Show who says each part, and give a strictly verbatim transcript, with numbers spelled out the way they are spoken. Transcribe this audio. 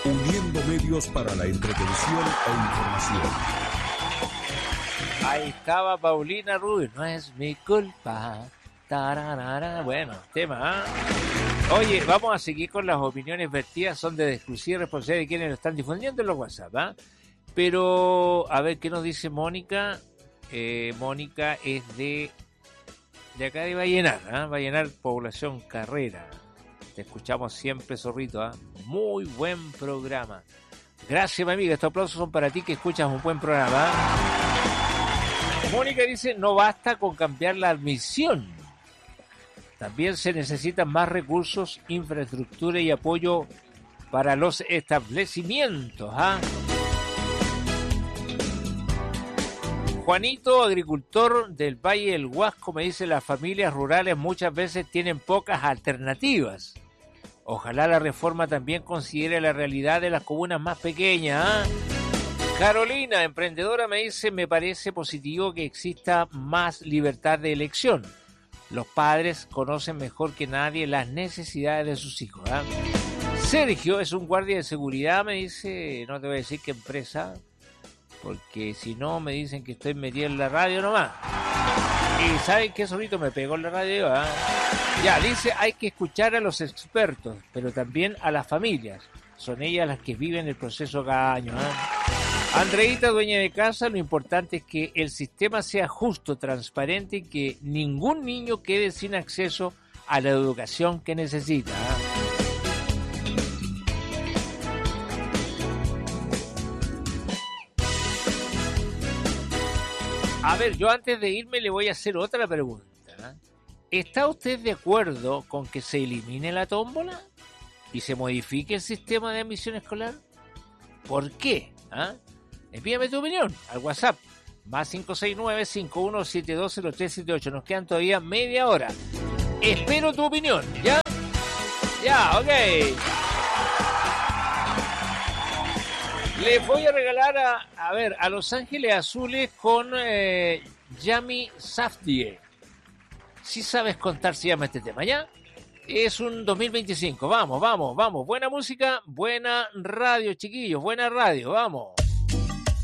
Speaker 1: uniendo medios para la entretención e información.
Speaker 2: Ahí estaba Paulina Rubio, no es mi culpa. Tararara. Bueno, tema, ¿eh? Oye, vamos a seguir con las opiniones vertidas, son de exclusiva responsabilidad de quienes lo están difundiendo en los WhatsApp, ¿eh? Pero, a ver, ¿qué nos dice Mónica? Eh, Mónica es de, de acá de Vallenar, ¿eh? Vallenar, población Carrera. Te escuchamos siempre, zorrito, ¿eh? Muy buen programa. Gracias, mi amiga, estos aplausos son para ti que escuchas un buen programa, ¿eh? Mónica dice, no basta con cambiar la admisión. También se necesitan más recursos, infraestructura y apoyo para los establecimientos, ¿ah? Juanito, agricultor del Valle del Huasco, me dice, las familias rurales muchas veces tienen pocas alternativas. Ojalá la reforma también considere la realidad de las comunas más pequeñas, ¿ah? Carolina, emprendedora, me dice, me parece positivo que exista más libertad de elección. Los padres conocen mejor que nadie las necesidades de sus hijos, ¿eh? Sergio es un guardia de seguridad, me dice, no te voy a decir qué empresa, porque si no me dicen que estoy metido en la radio nomás. Y ¿saben qué, solito me pegó en la radio? ¿Eh? Ya, dice, hay que escuchar a los expertos, pero también a las familias. Son ellas las que viven el proceso cada año, ¿eh? Andreita, dueña de casa, lo importante es que el sistema sea justo, transparente y que ningún niño quede sin acceso a la educación que necesita. A ver, yo antes de irme le voy a hacer otra pregunta. ¿Está usted de acuerdo con que se elimine la tómbola y se modifique el sistema de admisión escolar? ¿Por qué? ¿Ah? Envíame tu opinión al WhatsApp, más cinco seis nueve, cinco uno siete dos, cero tres siete ocho. Nos quedan todavía media hora. Espero tu opinión, ¿ya? Ya, ok. Les voy a regalar a, a ver, a Los Ángeles Azules con eh, Yami Safdie. Si sabes contar, se llama este tema, ¿ya? Es un dos mil veinticinco. Vamos, vamos, vamos. Buena música, buena radio, chiquillos. Buena radio, vamos.